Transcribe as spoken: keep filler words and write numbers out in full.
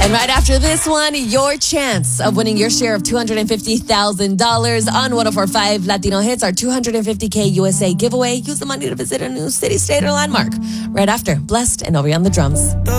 And right after this one, your chance of winning your share of two hundred fifty thousand dollars on one oh four point five Latino Hits, our two hundred fifty K U S A giveaway. Use the money to visit a new city, state, or landmark. Right after Blessed and Obi on the drums.